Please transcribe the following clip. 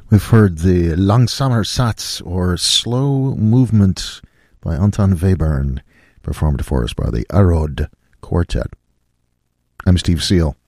We've heard the Langsamer Satz, or Slow Movement, by Anton Webern, performed for us by the Arod Quartet. I'm Steve Seal.